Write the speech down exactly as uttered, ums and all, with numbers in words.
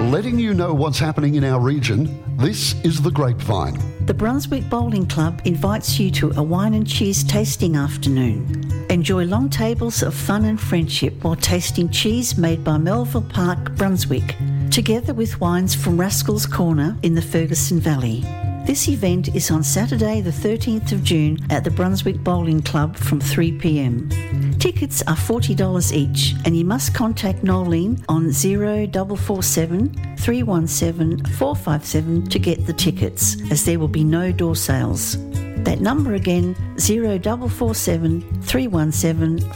Letting you know what's happening in our region, this is The Grapevine. The Brunswick Bowling Club invites you to a wine and cheese tasting afternoon. Enjoy long tables of fun and friendship while tasting cheese made by Melville Park, Brunswick, together with wines from Rascal's Corner in the Ferguson Valley. This event is on Saturday the thirteenth of June at the Brunswick Bowling Club from three p m. Tickets are forty dollars each, and you must contact Nolene on zero four four seven, three one seven, four five seven to get the tickets, as there will be no door sales. That number again, zero four four seven, three one seven,